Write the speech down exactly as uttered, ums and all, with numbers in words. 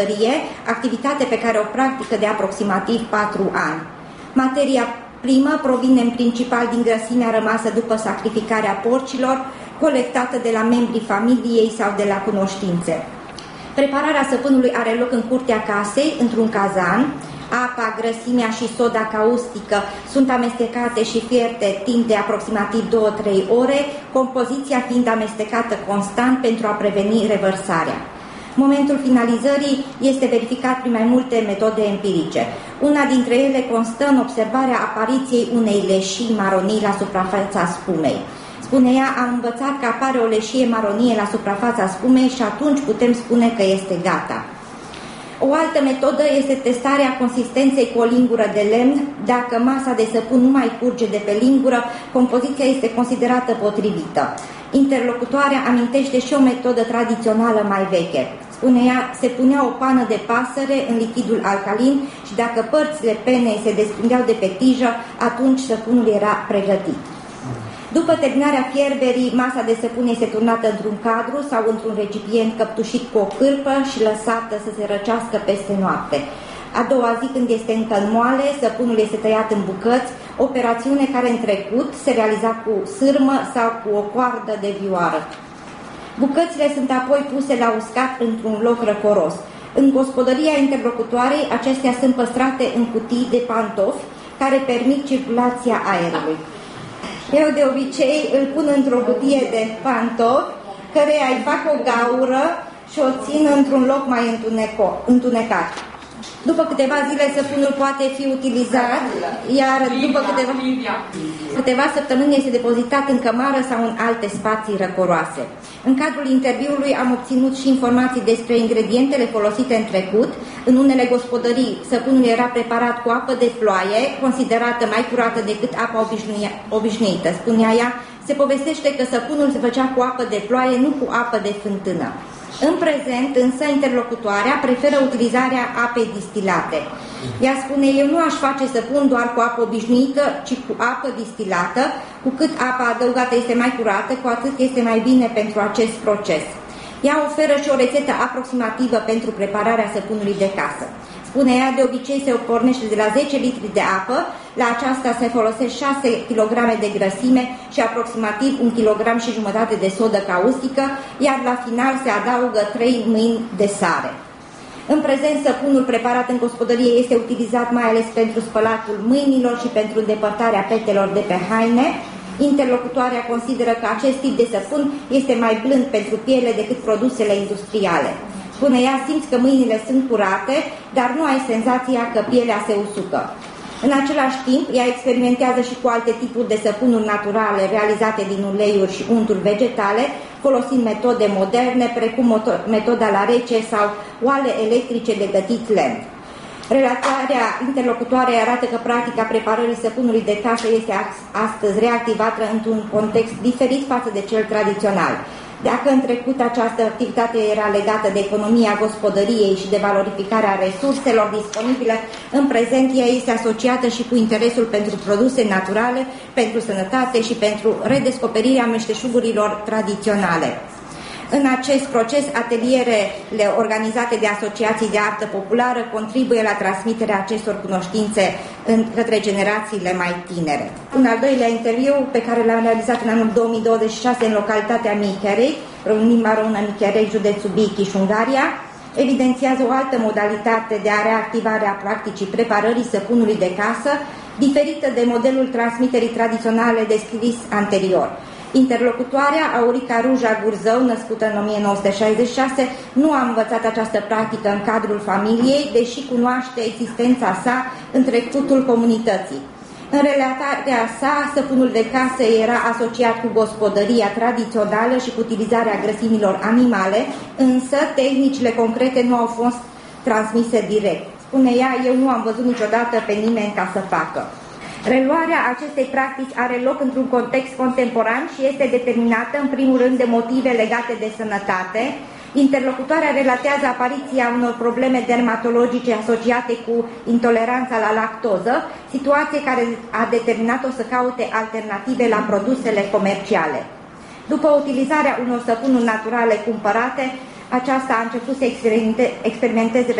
activitate pe care o practică de aproximativ patru ani. Materia primă provine în principal din grăsimea rămasă după sacrificarea porcilor, colectată de la membrii familiei sau de la cunoștințe. Prepararea săpânului are loc în curtea casei, într-un cazan. Apa, grăsimea și soda caustică sunt amestecate și fierte timp de aproximativ două-trei ore, compoziția fiind amestecată constant pentru a preveni revărsarea. Momentul finalizării este verificat prin mai multe metode empirice. Una dintre ele constă în observarea apariției unei leșii maronii la suprafața spumei. Spune ea, am învățat că apare o leșie maronie la suprafața spumei și atunci putem spune că este gata. O altă metodă este testarea consistenței cu o lingură de lemn. Dacă masa de săpun nu mai curge de pe lingură, compoziția este considerată potrivită. Interlocutoarea amintește și o metodă tradițională mai veche. Spune ea, se punea o pană de pasăre în lichidul alcalin și dacă părțile penei se desprindeau de pe tijă, atunci săpunul era pregătit. După terminarea fierberii, masa de săpun este turnată într-un cadru sau într-un recipient căptușit cu o cârpă și lăsată să se răcească peste noapte. A doua zi, când este încă în moale, săpunul este tăiat în bucăți, operațiune care în trecut se realiza cu sârmă sau cu o coardă de vioară. Bucățile sunt apoi puse la uscat într-un loc răcoros. În gospodăria interlocutoarei, acestea sunt păstrate în cutii de pantofi care permit circulația aerului. Eu de obicei îl pun într-o cutie de pantofi, căreia îi fac o gaură și o țin într-un loc mai întunecat. După câteva zile săpunul poate fi utilizat, iar după câteva, câteva săptămâni este depozitat în cămară sau în alte spații răcoroase. În cadrul interviului am obținut și informații despre ingredientele folosite în trecut. În unele gospodării săpunul era preparat cu apă de ploaie, considerată mai curată decât apa obișnuită. Spunea ea, se povestește că săpunul se făcea cu apă de ploaie, nu cu apă de fântână. În prezent, însă, interlocutoarea preferă utilizarea apei distilate. Ea spune, eu nu aș face săpun doar cu apă obișnuită, ci cu apă distilată. Cu cât apa adăugată este mai curată, cu atât este mai bine pentru acest proces. Ea oferă și o rețetă aproximativă pentru prepararea săpunului de casă. Spune ea, de obicei se pornește de la zece litri de apă, la aceasta se folosesc șase kilograme de grăsime și aproximativ un kilogram și jumătate de sodă caustică, iar la final se adaugă trei mâini de sare. În prezent, săpunul preparat în gospodărie este utilizat mai ales pentru spălatul mâinilor și pentru îndepărtarea petelor de pe haine. Interlocutoarea consideră că acest tip de săpun este mai blând pentru piele decât produsele industriale. Spune ea, simți că mâinile sunt curate, dar nu ai senzația că pielea se usucă. În același timp, ea experimentează și cu alte tipuri de săpunuri naturale realizate din uleiuri și unturi vegetale, folosind metode moderne, precum metoda la rece sau oale electrice de gătit lent. Relatarea interlocutoare arată că practica preparării săpunului de casă este astăzi reactivată într-un context diferit față de cel tradițional. Dacă în trecut această activitate era legată de economia gospodăriei și de valorificarea resurselor disponibile, în prezent ea este asociată și cu interesul pentru produse naturale, pentru sănătate și pentru redescoperirea meșteșugurilor tradiționale. În acest proces, atelierele organizate de asociații de artă populară contribuie la transmiterea acestor cunoștințe către generațiile mai tinere. Un al doilea interviu pe care l-am realizat în anul două mii douăzeci și șase în localitatea Micherei, în limba română Micherei, județul Bichiș, Ungaria, evidențiază o altă modalitate de a reactivarea practicii preparării săpunului de casă, diferită de modelul transmiterii tradiționale descris anterior. Interlocutoarea, Aurica Ruja Gurzău, născută în o mie nouă sute șaizeci și șase, nu a învățat această practică în cadrul familiei, deși cunoaște existența sa în trecutul comunității. În relatarea sa, săpunul de casă era asociat cu gospodăria tradițională și cu utilizarea grăsimilor animale, însă tehnicile concrete nu au fost transmise direct. Spune ea, eu nu am văzut niciodată pe nimeni ca să facă. Reluarea acestei practici are loc într-un context contemporan și este determinată în primul rând de motive legate de sănătate. Interlocutoarea relatează apariția unor probleme dermatologice asociate cu intoleranța la lactoză, situație care a determinat-o să caute alternative la produsele comerciale. După utilizarea unor săpunuri naturale cumpărate, Aceasta a început să experimente, experimenteze